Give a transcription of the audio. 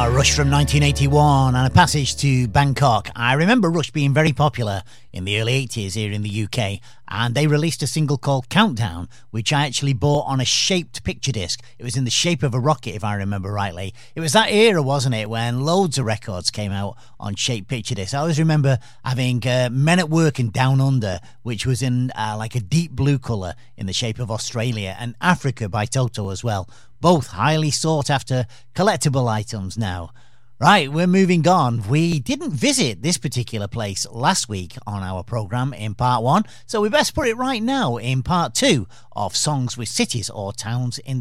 Rush from 1981 and a passage to Bangkok. I remember Rush being very popular in the early 80s here in the UK, and they released a single called Countdown, which I actually bought on a shaped picture disc. It was in the shape of a rocket, if I remember rightly. It was that era, wasn't it, when loads of records came out on shaped picture discs. I always remember having Men at Work and Down Under, which was in like a deep blue colour in the shape of Australia, and Africa by Toto as well. Both highly sought after collectible items now. Right, we're moving on. We didn't visit this particular place last week on our programme in part 1, so we best put it right now in part 2 of Songs with Cities or Towns in